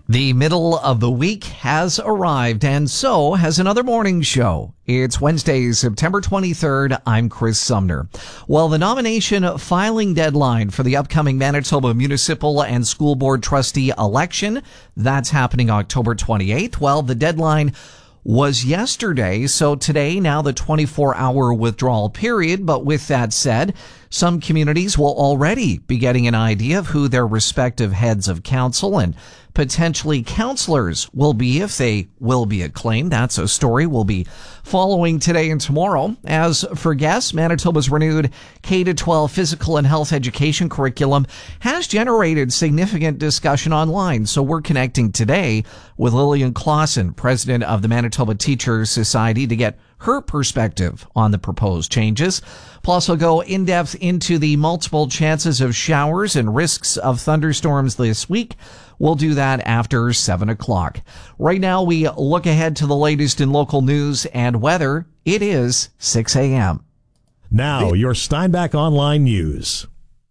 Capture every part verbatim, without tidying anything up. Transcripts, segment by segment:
The middle of the week has arrived, and so has another morning show. It's Wednesday, September twenty-third. I'm Chris Sumner. Well, the nomination filing deadline for the upcoming Manitoba Municipal and School Board Trustee election, that's happening October twenty-eighth. Well, the deadline was yesterday, so today, now the twenty-four hour withdrawal period. But with that said, some communities will already be getting an idea of who their respective heads of council and potentially councillors will be, if they will be acclaimed. That's a story we'll be following today and tomorrow. As for guests, Manitoba's renewed K to twelve physical and health education curriculum has generated significant discussion online. So we're connecting today with Lillian Clausen, president of the Manitoba Teachers Society, to get her perspective on the proposed changes. Plus, we'll go in depth into the multiple chances of showers and risks of thunderstorms this week. We'll do that after seven o'clock. Right now, we look ahead to the latest in local news and weather. It is six a.m. Now, your Steinbach Online News.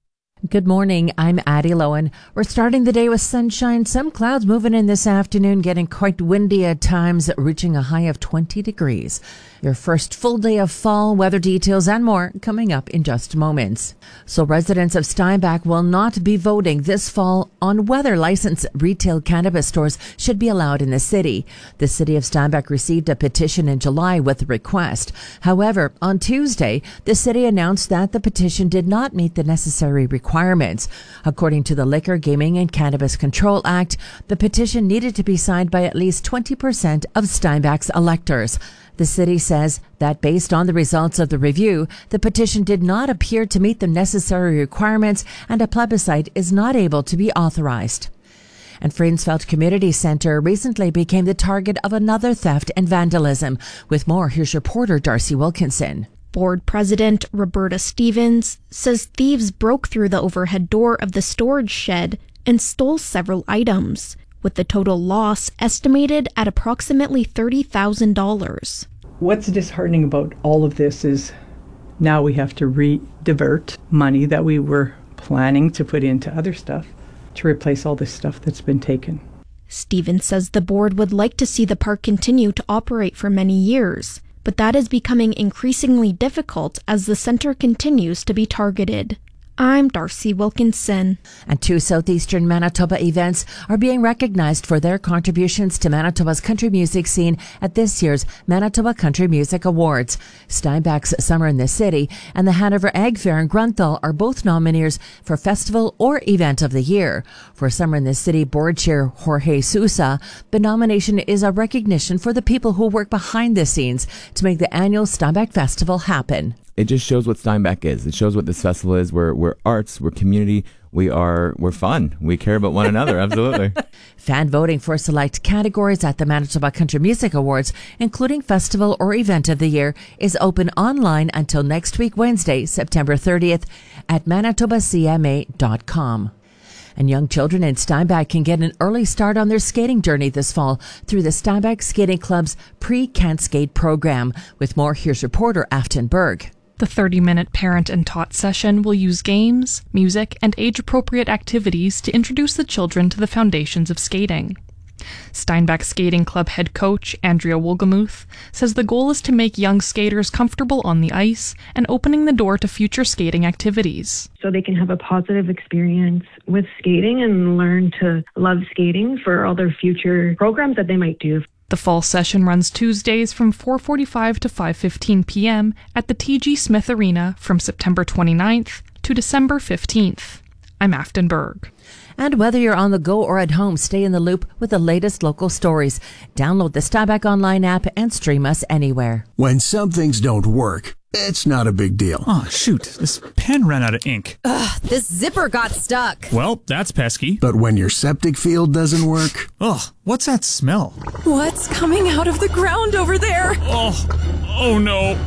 Good morning. I'm Addie Lowen. We're starting the day with sunshine, some clouds moving in this afternoon, getting quite windy at times, reaching a high of twenty degrees. Your first full day of fall, weather details and more coming up in just moments. So residents of Steinbach will not be voting this fall on whether licensed retail cannabis stores should be allowed in the city. The city of Steinbach received a petition in July with a request. However, on Tuesday, the city announced that the petition did not meet the necessary requirements. According to the Liquor, Gaming and Cannabis Control Act, the petition needed to be signed by at least twenty percent of Steinbach's electors. The city says that based on the results of the review, the petition did not appear to meet the necessary requirements and a plebiscite is not able to be authorized. And Friensfeld Community Centre recently became the target of another theft and vandalism. With more, here's reporter Darcy Wilkinson. Board President Roberta Stevens says thieves broke through the overhead door of the storage shed and stole several items, with the total loss estimated at approximately thirty thousand dollars. What's disheartening about all of this is now we have to re-divert money that we were planning to put into other stuff to replace all this stuff that's been taken. Stevens says the board would like to see the park continue to operate for many years, but that is becoming increasingly difficult as the center continues to be targeted. I'm Darcy Wilkinson. And two southeastern Manitoba events are being recognized for their contributions to Manitoba's country music scene at this year's Manitoba Country Music Awards. Steinbach's Summer in the City and the Hanover Ag Fair in Grunthal are both nominees for Festival or Event of the Year. For Summer in the City Board Chair Jorge Sousa, the nomination is a recognition for the people who work behind the scenes to make the annual Steinbach Festival happen. It just shows what Steinbach is. It shows what this festival is. We're we're arts, we're community, we are we're fun. We care about one another, absolutely. Fan voting for select categories at the Manitoba Country Music Awards, including Festival or Event of the Year, is open online until next week, Wednesday, September thirtieth, at manitoba c m a dot com. And young children in Steinbach can get an early start on their skating journey this fall through the Steinbach Skating Club's Pre-Can't Skate program. With more, here's reporter Afton Berg. The thirty-minute parent and taught session will use games, music, and age-appropriate activities to introduce the children to the foundations of skating. Steinbach Skating Club head coach Andrea Wolgemuth says the goal is to make young skaters comfortable on the ice and opening the door to future skating activities. So they can have a positive experience with skating and learn to love skating for all their future programs that they might do. The fall session runs Tuesdays from four forty-five to five fifteen p.m. at the T G Smith Arena from September twenty-ninth to December fifteenth. I'm Afton Berg. And whether you're on the go or at home, stay in the loop with the latest local stories. Download the Steinbach Online app and stream us anywhere. When some things don't work, it's not a big deal. Oh, shoot. This pen ran out of ink. Ugh, this zipper got stuck. Well, that's pesky. But when your septic field doesn't work... Ugh, what's that smell? What's coming out of the ground over there? Oh, oh no.